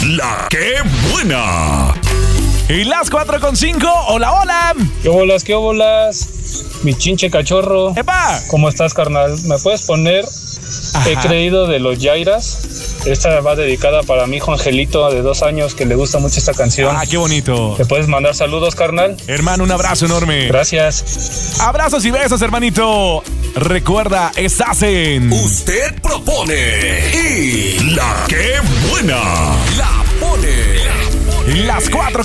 La que buena. Y las 4:05. Hola, hola. ¿Qué bolas, qué bolas? Mi chinche cachorro. ¡Epa! ¿Cómo estás, carnal? ¿Me puedes poner Ajá. He creído de los Yairas? Esta va dedicada para mi hijo Angelito de 2 años, que le gusta mucho esta canción. Ah, qué bonito. ¿Me puedes mandar saludos, carnal? Hermano, un abrazo enorme. Gracias. Abrazos y besos, hermanito. Recuerda, estás en Usted propone y la que buena la pone. las 4:06.